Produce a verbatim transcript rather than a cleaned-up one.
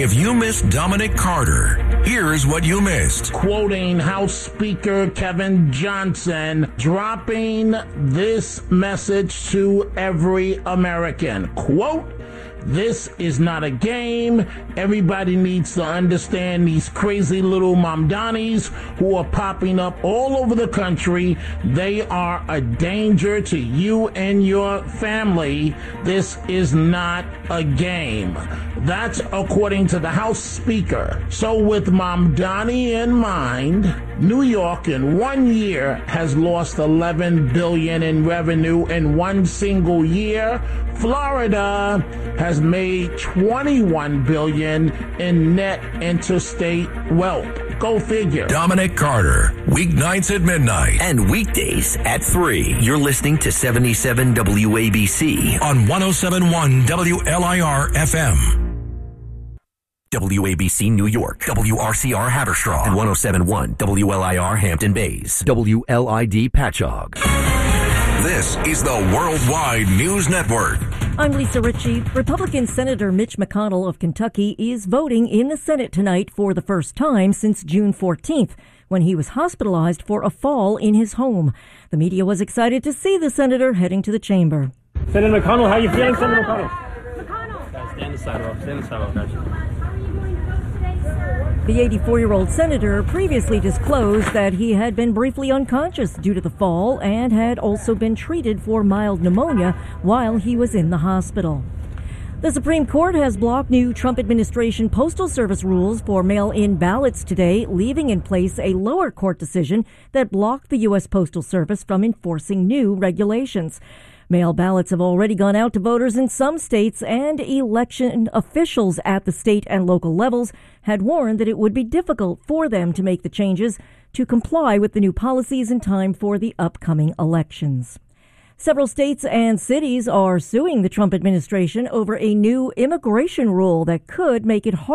If you missed Dominic Carter, here's what you missed. Quoting House Speaker Kevin Johnson, dropping this message to every American. Quote, "This is not a game. Everybody needs to understand these crazy little Mamdanis who are popping up all over the country. They are a danger to you and your family. This is not a game." That's according to the House Speaker. So with Mamdani in mind, New York in one year has lost eleven billion dollars in revenue in one single year. Florida has made twenty-one billion dollars in net interstate wealth. Go figure. Dominic Carter, weeknights at midnight. And weekdays at three. You're listening to seventy-seven W A B C on one oh seven point one W L I R F M. W A B C New York, W R C R Haverstraw, and one oh seven point one W L I R Hampton Bays, W L I D Patchogue. This is the Worldwide News Network. I'm Lisa Ritchie. Republican Senator Mitch McConnell of Kentucky is voting in the Senate tonight for the first time since June fourteenth, when he was hospitalized for a fall in his home. The media was excited to see the senator heading to the chamber. Senator McConnell, how are you feeling, Senator McConnell? McConnell. Guys, stay on the sidewalk. Stay on the sidewalk, guys. The eighty-four-year-old senator previously disclosed that he had been briefly unconscious due to the fall and had also been treated for mild pneumonia while he was in the hospital. The Supreme Court has blocked new Trump administration Postal Service rules for mail-in ballots today, leaving in place a lower court decision that blocked the U S Postal Service from enforcing new regulations. Mail ballots have already gone out to voters in some states, and election officials at the state and local levels had warned that it would be difficult for them to make the changes to comply with the new policies in time for the upcoming elections. Several states and cities are suing the Trump administration over a new immigration rule that could make it hard